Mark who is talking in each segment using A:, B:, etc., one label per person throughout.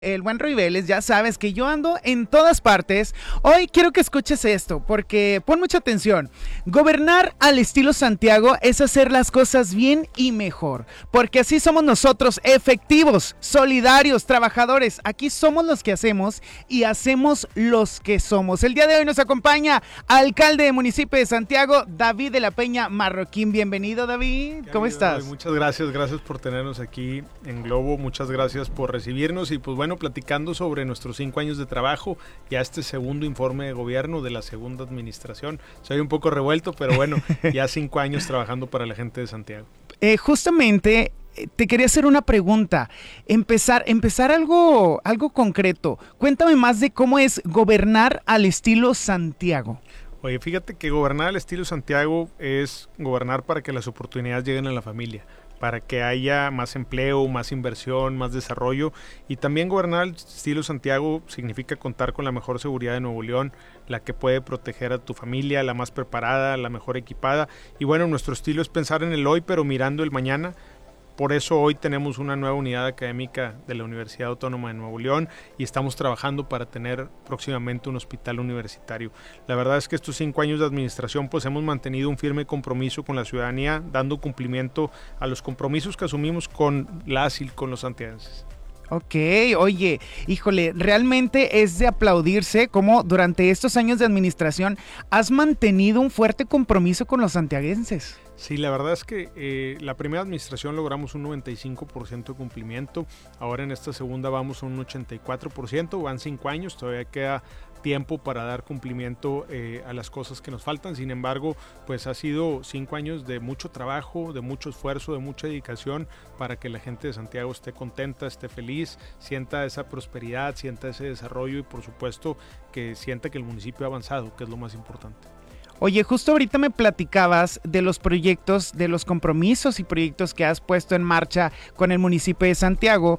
A: El buen Roy Vélez, ya sabes que yo ando en todas partes. Hoy quiero que escuches esto, porque pon mucha atención. Gobernar al estilo Santiago es hacer las cosas bien y mejor, porque así somos nosotros, efectivos, solidarios, trabajadores. Aquí somos los que hacemos y hacemos los que somos. El día de hoy nos acompaña alcalde del municipio de Santiago, David de la Peña Marroquín. Bienvenido, David. ¿Cómo estás?
B: Muchas gracias por tenernos aquí en Globo, muchas gracias por recibirnos y pues bueno, platicando sobre nuestros 5 años de trabajo, ya este segundo informe de gobierno de la segunda administración. Soy un poco revuelto, pero bueno, ya 5 años trabajando para la gente de Santiago.
A: Justamente te quería hacer una pregunta, empezar algo concreto. Cuéntame más de cómo es gobernar al estilo Santiago.
B: Oye, fíjate que gobernar al estilo Santiago es gobernar para que las oportunidades lleguen a la familia, para que haya más empleo, más inversión, más desarrollo. Y también gobernar al estilo Santiago significa contar con la mejor seguridad de Nuevo León, la que puede proteger a tu familia, la más preparada, la mejor equipada. Y bueno, nuestro estilo es pensar en el hoy, pero mirando el mañana. Por eso hoy tenemos una nueva unidad académica de la Universidad Autónoma de Nuevo León y estamos trabajando para tener próximamente un hospital universitario. La verdad es que estos 5 años de administración pues hemos mantenido un firme compromiso con la ciudadanía, dando cumplimiento a los compromisos que asumimos con las y con los santiaguenses.
A: Ok, oye, híjole, realmente es de aplaudirse cómo durante estos años de administración has mantenido un fuerte compromiso con los santiaguenses.
B: Sí, la verdad es que la primera administración logramos un 95% de cumplimiento, ahora en esta segunda vamos a un 84%, van 5 años, todavía queda tiempo para dar cumplimiento a las cosas que nos faltan. Sin embargo, pues ha sido 5 años de mucho trabajo, de mucho esfuerzo, de mucha dedicación para que la gente de Santiago esté contenta, esté feliz, sienta esa prosperidad, sienta ese desarrollo y por supuesto que sienta que el municipio ha avanzado, que es lo más importante.
A: Oye, justo ahorita me platicabas de los proyectos, de los compromisos y proyectos que has puesto en marcha con el municipio de Santiago.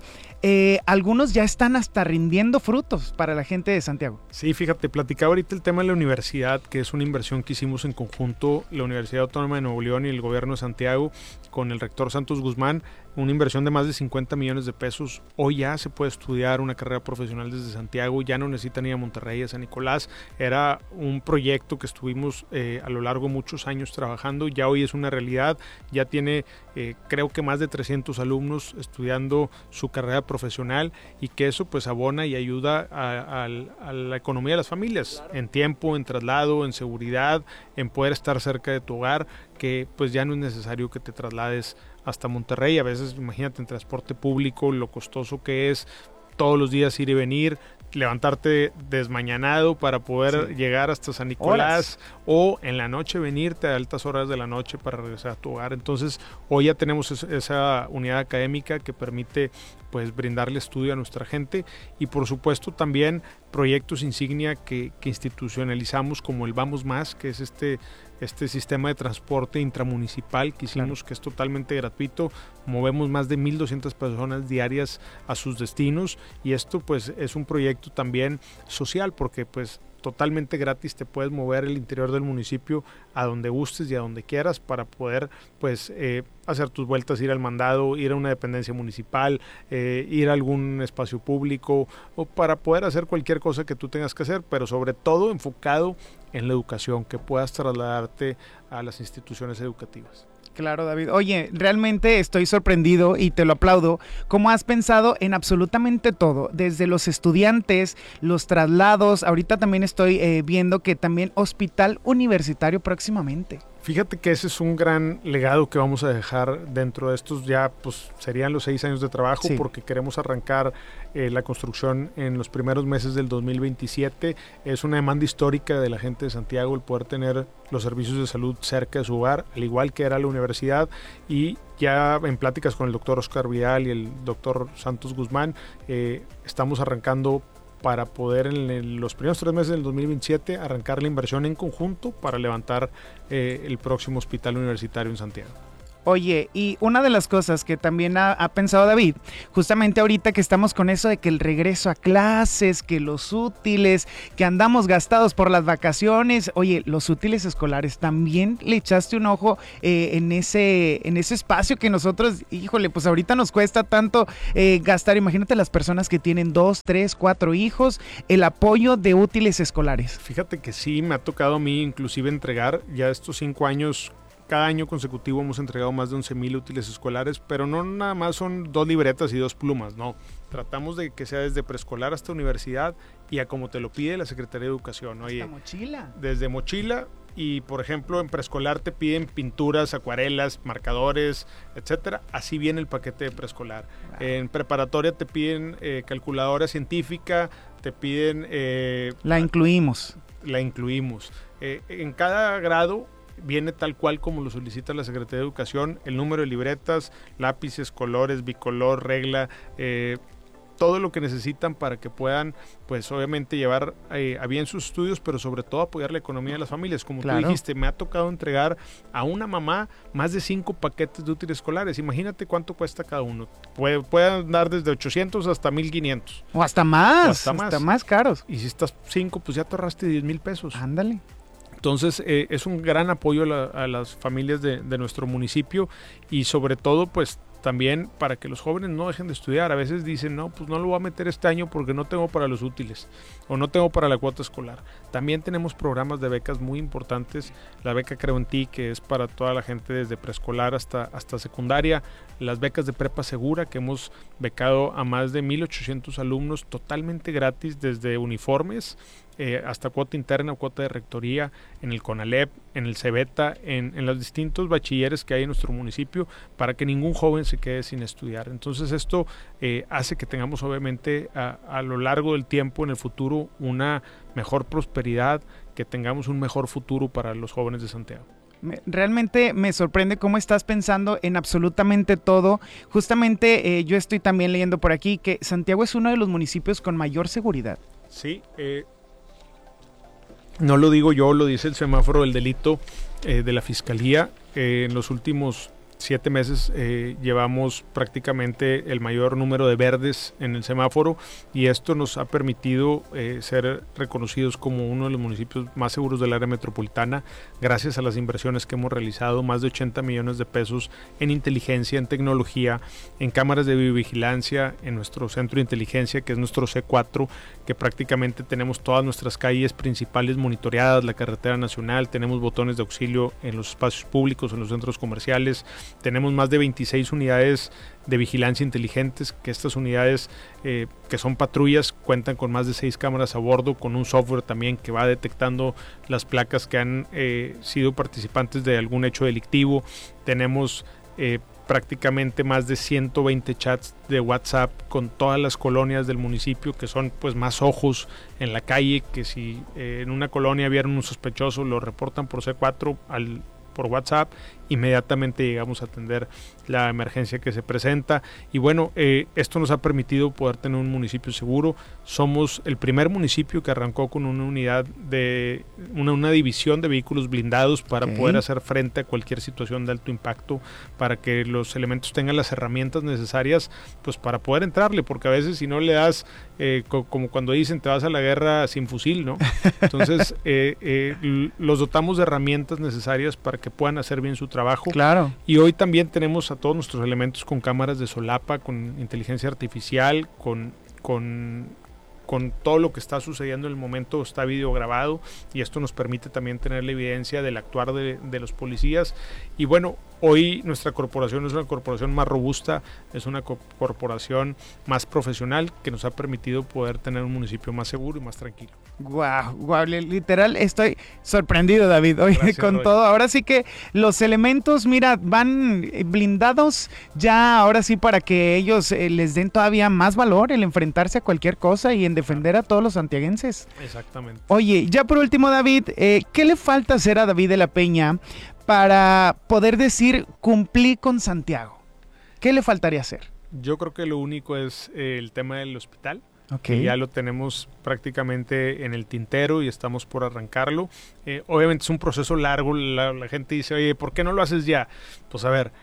A: Algunos ya están hasta rindiendo frutos para la gente de Santiago.
B: Sí, fíjate, platicaba ahorita el tema de la universidad, que es una inversión que hicimos en conjunto la Universidad Autónoma de Nuevo León y el gobierno de Santiago con el rector Santos Guzmán, una inversión de más de 50 millones de pesos. Hoy ya se puede estudiar una carrera profesional desde Santiago, ya no necesitan ir a Monterrey, a San Nicolás. Era un proyecto que estuvimos a lo largo de muchos años trabajando, ya hoy es una realidad, ya tiene creo que más de 300 alumnos estudiando su carrera profesional y que eso pues abona y ayuda a la economía de las familias, en tiempo, en traslado, en seguridad, en poder estar cerca de tu hogar, que pues ya no es necesario que te traslades hasta Monterrey. A veces imagínate en transporte público lo costoso que es todos los días ir y venir, levantarte desmañanado para poder llegar hasta San Nicolás o en la noche venirte a altas horas de la noche para regresar a tu hogar. Entonces hoy ya tenemos esa unidad académica que permite pues brindarle estudio a nuestra gente y por supuesto también proyectos insignia que institucionalizamos como el Vamos Más, que es este sistema de transporte intramunicipal que hicimos, claro, que es totalmente gratuito. Movemos más de 1,200 personas diarias a sus destinos y esto pues es un proyecto también social porque pues totalmente gratis te puedes mover el interior del municipio a donde gustes y a donde quieras para poder pues hacer tus vueltas, ir al mandado, ir a una dependencia municipal, ir a algún espacio público o para poder hacer cualquier cosa que tú tengas que hacer, pero sobre todo enfocado en la educación, que puedas trasladarte a las instituciones educativas.
A: Claro, David. Oye, realmente estoy sorprendido y te lo aplaudo. ¿Cómo has pensado en absolutamente todo? Desde los estudiantes, los traslados. Ahorita también estoy viendo que también hospital universitario próximamente.
B: Fíjate que ese es un gran legado que vamos a dejar dentro de estos ya, pues serían los 6 años de trabajo, sí, porque queremos arrancar la construcción en los primeros meses del 2027. Es una demanda histórica de la gente de Santiago el poder tener los servicios de salud cerca de su hogar, al igual que era la universidad, y ya en pláticas con el doctor Oscar Vidal y el doctor Santos Guzmán, estamos arrancando para poder en los primeros 3 meses del 2027 arrancar la inversión en conjunto para levantar el próximo hospital universitario en Santiago.
A: Oye, y una de las cosas que también ha pensado David, justamente ahorita que estamos con eso de que el regreso a clases, que los útiles, que andamos gastados por las vacaciones, oye, los útiles escolares, ¿también le echaste un ojo en ese espacio que nosotros, híjole, pues ahorita nos cuesta tanto gastar? Imagínate las personas que tienen 2, 3, 4 hijos, el apoyo de útiles escolares.
B: Fíjate que sí, me ha tocado a mí inclusive entregar ya estos 5 años. Cada año consecutivo hemos entregado más de 11,000 útiles escolares, pero no nada más son 2 libretas y 2 plumas, no. Tratamos de que sea desde preescolar hasta universidad y a como te lo pide la Secretaría de Educación. Oye,
A: hasta mochila.
B: Desde mochila y, por ejemplo, en preescolar te piden pinturas, acuarelas, marcadores, etcétera. Así viene el paquete de preescolar. Wow. En preparatoria te piden calculadora científica, te piden...
A: La incluimos.
B: La incluimos. En cada grado viene tal cual como lo solicita la Secretaría de Educación, el número de libretas, lápices, colores, bicolor, regla, todo lo que necesitan para que puedan, pues obviamente llevar a bien sus estudios, pero sobre todo apoyar la economía de las familias. Como tú dijiste, me ha tocado entregar a una mamá más de 5 paquetes de útiles escolares. Imagínate cuánto cuesta cada uno. Puede andar desde 800 hasta 1,500.
A: O hasta más, hasta más caros.
B: Y si estás 5, pues ya te ahorraste 10,000 pesos.
A: Ándale.
B: Entonces es un gran apoyo a las familias de nuestro municipio y sobre todo pues también para que los jóvenes no dejen de estudiar. A veces dicen, no, pues no lo voy a meter este año porque no tengo para los útiles o no tengo para la cuota escolar. También tenemos programas de becas muy importantes. La beca Creo en Ti, que es para toda la gente desde preescolar hasta secundaria. Las becas de Prepa Segura, que hemos becado a más de 1,800 alumnos totalmente gratis, desde uniformes hasta cuota interna o cuota de rectoría en el CONALEP, en el CEBETA, en los distintos bachilleres que hay en nuestro municipio, para que ningún joven se quede sin estudiar. Entonces esto hace que tengamos obviamente a lo largo del tiempo en el futuro una mejor prosperidad, que tengamos un mejor futuro para los jóvenes de Santiago.
A: Realmente me sorprende cómo estás pensando en absolutamente todo. Justamente yo estoy también leyendo por aquí que Santiago es uno de los municipios con mayor seguridad.
B: Sí, no lo digo yo, lo dice el semáforo del delito de la Fiscalía. En los últimos 7 meses llevamos prácticamente el mayor número de verdes en el semáforo y esto nos ha permitido ser reconocidos como uno de los municipios más seguros del área metropolitana gracias a las inversiones que hemos realizado, más de 80 millones de pesos en inteligencia, en tecnología, en cámaras de videovigilancia, en nuestro centro de inteligencia que es nuestro C4, que prácticamente tenemos todas nuestras calles principales monitoreadas, la carretera nacional, tenemos botones de auxilio en los espacios públicos, en los centros comerciales. Tenemos más de 26 unidades de vigilancia inteligentes, que estas unidades que son patrullas cuentan con más de 6 cámaras a bordo, con un software también que va detectando las placas que han sido participantes de algún hecho delictivo. Tenemos prácticamente más de 120 chats de WhatsApp con todas las colonias del municipio, que son pues más ojos en la calle, que si en una colonia vieron un sospechoso lo reportan por C4 por WhatsApp, inmediatamente llegamos a atender la emergencia que se presenta y bueno, esto nos ha permitido poder tener un municipio seguro. Somos el primer municipio que arrancó con una unidad de una división de vehículos blindados para poder hacer frente a cualquier situación de alto impacto, para que los elementos tengan las herramientas necesarias pues para poder entrarle, porque a veces si no le das como cuando dicen te vas a la guerra sin fusil, ¿no? Entonces los dotamos de herramientas necesarias para que puedan hacer bien su trabajo.
A: Claro.
B: Y hoy también tenemos a todos nuestros elementos con cámaras de solapa, con inteligencia artificial, con todo lo que está sucediendo en el momento está videograbado y esto nos permite también tener la evidencia del actuar de los policías. Y bueno, hoy nuestra corporación es una corporación más robusta, es una corporación más profesional que nos ha permitido poder tener un municipio más seguro y más tranquilo.
A: Wow, literal estoy sorprendido, David. Oye,
B: gracias,
A: con
B: Roy.
A: todo, ahora sí que los elementos, mira, van blindados ya, ahora sí para que ellos les den todavía más valor el enfrentarse a cualquier cosa y en defender a todos los santiaguenses.
B: Exactamente.
A: Oye, ya por último, David, ¿qué le falta hacer a David de la Peña para poder decir cumplí con Santiago? ¿Qué le faltaría hacer?
B: Yo creo que lo único es el tema del hospital.
A: Okay.
B: Que ya lo tenemos prácticamente en el tintero y estamos por arrancarlo. Obviamente es un proceso largo, la gente dice, oye, ¿por qué no lo haces ya? Pues a ver,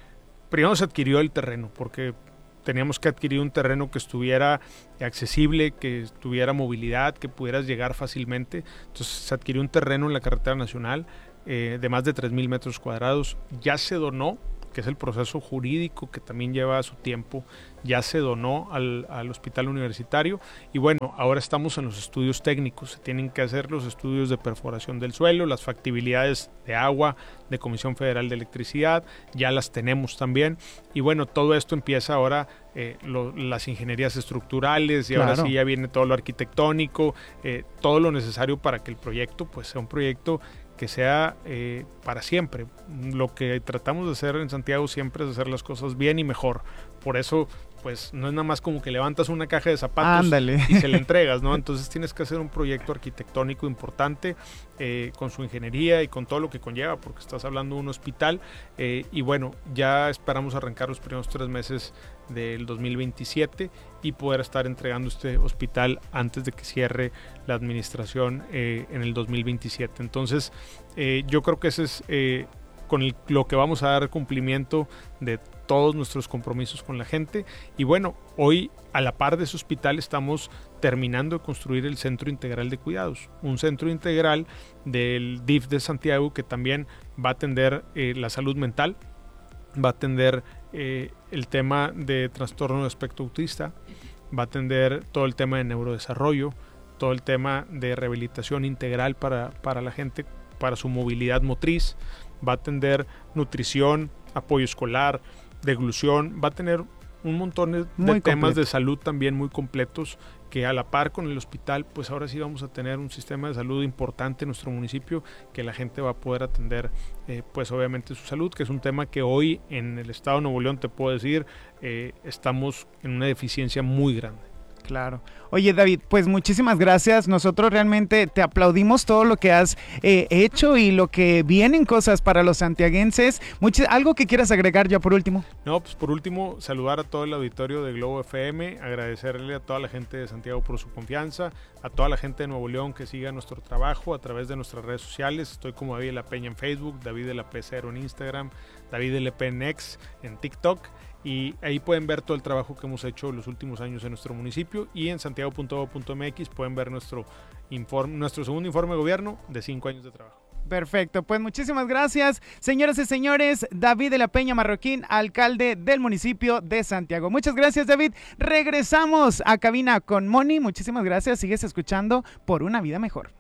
B: primero se adquirió el terreno, porque teníamos que adquirir un terreno que estuviera accesible, que tuviera movilidad, que pudieras llegar fácilmente. Entonces se adquirió un terreno en la carretera nacional de más de 3,000 metros cuadrados. Ya se donó, que es el proceso jurídico que también lleva su tiempo, ya se donó al hospital universitario. Y bueno, ahora estamos en los estudios técnicos. Se tienen que hacer los estudios de perforación del suelo, las factibilidades de agua, de Comisión Federal de Electricidad, ya las tenemos también. Y bueno, todo esto empieza ahora, las ingenierías estructurales, y
A: Claro.
B: ahora sí ya viene todo lo arquitectónico, todo lo necesario para que el proyecto pues sea un proyecto que sea para siempre. Lo que tratamos de hacer en Santiago siempre es hacer las cosas bien y mejor. Por eso, pues no es nada más como que levantas una caja de zapatos
A: Ándale.
B: y se la entregas, ¿no? Entonces tienes que hacer un proyecto arquitectónico importante, con su ingeniería y con todo lo que conlleva, porque estás hablando de un hospital. Y bueno, ya esperamos arrancar los primeros 3 meses del 2027 y poder estar entregando este hospital antes de que cierre la administración en el 2027. Entonces, yo creo que ese es lo que vamos a dar cumplimiento de todos nuestros compromisos con la gente. Y bueno, hoy a la par de ese hospital estamos terminando de construir el Centro Integral de Cuidados, un centro integral del DIF de Santiago que también va a atender la salud mental, va a atender el tema de trastorno de espectro autista, va a atender todo el tema de neurodesarrollo, todo el tema de rehabilitación integral para la gente, para su movilidad motriz, va a atender nutrición, apoyo escolar, deglución, va a tener un montón de temas de salud también muy completos, que a la par con el hospital, pues ahora sí vamos a tener un sistema de salud importante en nuestro municipio, que la gente va a poder atender, pues obviamente su salud, que es un tema que hoy en el estado de Nuevo León, te puedo decir, estamos en una deficiencia muy grande.
A: Claro. Oye, David, pues muchísimas gracias. Nosotros realmente te aplaudimos todo lo que has hecho y lo que vienen cosas para los santiaguenses. ¿Algo que quieras agregar ya por último?
B: No, pues por último, saludar a todo el auditorio de Globo FM, agradecerle a toda la gente de Santiago por su confianza, a toda la gente de Nuevo León que siga nuestro trabajo a través de nuestras redes sociales. Estoy como David de la Peña en Facebook, David de la P0 en Instagram, David LP en X en TikTok. Y ahí pueden ver todo el trabajo que hemos hecho los últimos años en nuestro municipio, y en santiago.gov.mx pueden ver nuestro segundo informe de gobierno de 5 años de trabajo.
A: Perfecto, pues muchísimas gracias, señoras y señores. David de la Peña Marroquín, alcalde del municipio de Santiago. Muchas gracias, David. Regresamos a cabina con Moni. Muchísimas gracias. Sigues escuchando Por una Vida Mejor.